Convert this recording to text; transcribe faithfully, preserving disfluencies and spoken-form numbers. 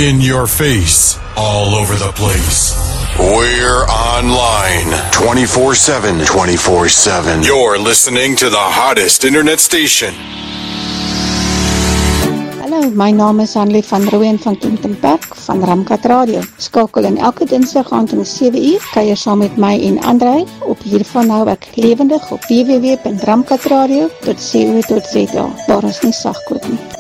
In your face, all over the place. We're online twenty-four seven, twenty-four seven. You're listening to the hottest internet station. Hallo, my naam is Hanlie van Rooyen van Kempton Park van Ramkat Radio. Skakel in elke dinsdag aand om sewe uur, kuier saam met my en André op hiervan nou ek lewendig op w w w punt ramkatradio punt co punt za, waar ons nie sagkoop nie.